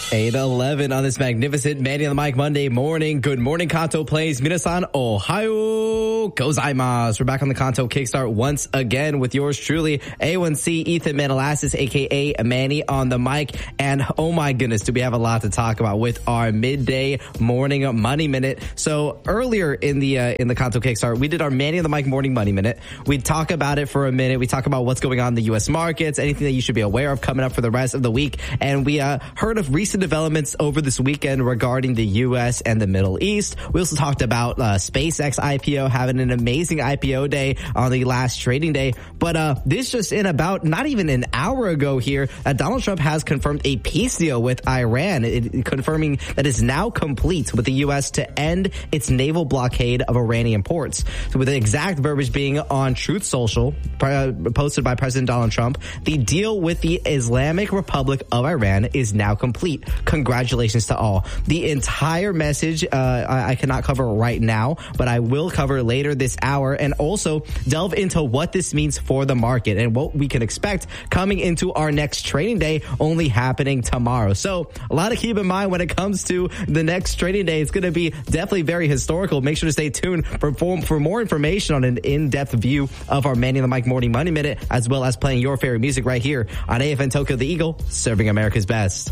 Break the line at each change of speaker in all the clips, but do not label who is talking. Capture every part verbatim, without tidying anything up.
eight eleven on this magnificent Manny on the Mic Monday morning. Good morning, Kanto Plays. Minasan, Ohayo gozaimasu. We're back on the Kanto Kickstart once again with yours truly, A one C Ethan Manalassis, a k a. Manny on the mic. And oh my goodness, do we have a lot to talk about with our midday morning Money Minute. So earlier in the uh, in the Kanto Kickstart, we did our Manny on the Mic morning Money Minute. We talk about it for a minute. We talk about what's going on in the U S markets, anything that you should be aware of coming up for the rest of the week. And we uh, heard of recent developments over this weekend regarding the U S and the Middle East. We also talked about uh, SpaceX I P O having an amazing I P O day on the last trading day. But uh, this just in about not even an hour ago here, uh, Donald Trump has confirmed a peace deal with Iran, it, it, confirming that it's now complete with the U S to end its naval blockade of Iranian ports. So with the exact verbiage being on Truth Social, uh, posted by President Donald Trump, the deal with the Islamic Republic of Iran is now complete. Congratulations to all. The entire message uh, I, I cannot cover right now, but I will cover later this hour, and also delve into what this means for the market and what we can expect coming into our next trading day, only happening tomorrow. So a lot to keep in mind when it comes to the next trading day. It's going to be definitely very historical. Make sure to stay tuned for, for, for more information on an in-depth view of our Manny on the Mic Morning Money Minute, as well as playing your favorite music right here on A F N Tokyo The Eagle, serving America's best.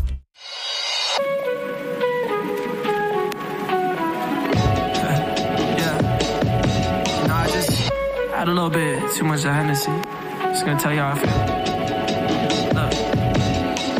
Had a little bit too much of Hennessy. Just gonna tell you how I feel.